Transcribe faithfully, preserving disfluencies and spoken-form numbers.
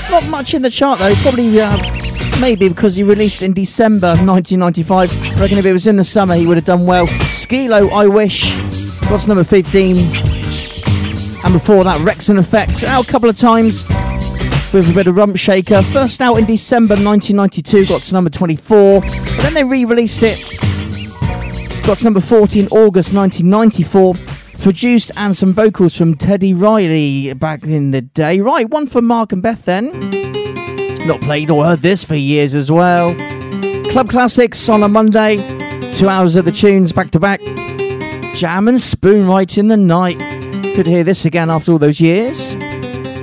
Not much in the chart though, probably uh, maybe because he released in December nineteen ninety-five. I reckon if it was in the summer he would have done well. Skilo, I Wish, got to number fifteen. And before that, Wrexham-Effect, out a couple of times with a bit of Rump Shaker. First out in December nineteen ninety-two, got to number twenty-four. But then they re-released it, got to number forty in August nineteen ninety-four. Produced and some vocals from Teddy Riley back in the day. Right, one for Mark and Beth then. Not played or heard this for years as well. Club Classics on a Monday. Two hours of the tunes back to back. Jam and Spoon right in the night. Could hear this again after all those years.